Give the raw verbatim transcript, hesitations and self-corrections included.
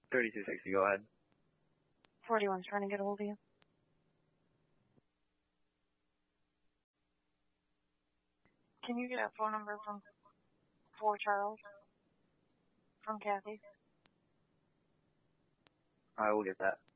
thirty-two sixty, go ahead. forty-one's trying to get a hold of you. Can you get a phone number from for Charles? From Kathy? I will get that.